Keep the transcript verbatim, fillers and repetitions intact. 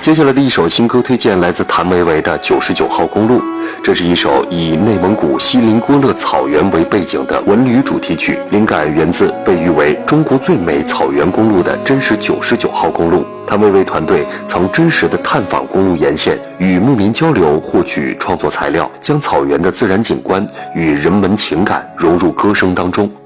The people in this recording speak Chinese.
接下来的一首新歌推荐来自谭维维的《九十九号公路》，这是一首以内蒙古锡林郭勒草原为背景的文旅主题曲，灵感源自被誉为中国最美草原公路的真实九十九号公路。谭维维团队曾真实的探访公路沿线，与牧民交流，获取创作材料，将草原的自然景观与人文情感融入歌声当中。